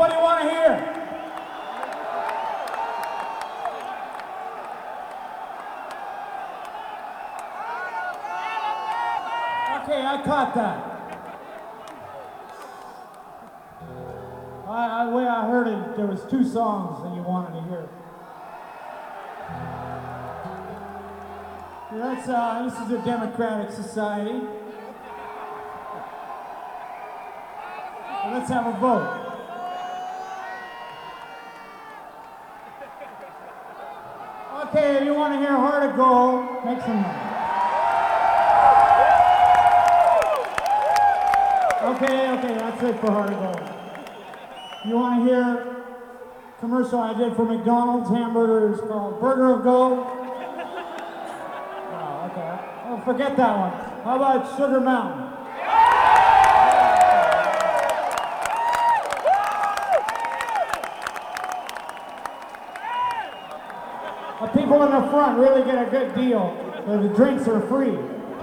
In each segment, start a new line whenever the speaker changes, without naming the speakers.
what do you want to hear? Okay, I caught that. The way I heard it, there was 2 songs that you wanted to hear. Yeah, this is a democratic society. So let's have a vote. Okay, if you want to hear Heart of Gold, make some noise. Okay, that's it for Heart of Gold. You want to hear a commercial I did for McDonald's hamburgers called Burger of Gold? Oh, okay. Oh, forget that one. How about Sugar Mountain? The people in the front really get a good deal. The drinks are free.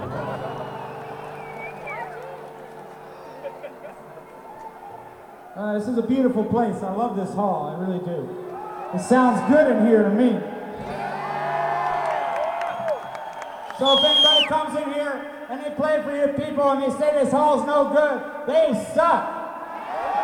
This is a beautiful place. I love this hall. I really do. It sounds good in here to me. So if anybody comes in here and they play for your people and they say this hall's no good, they suck.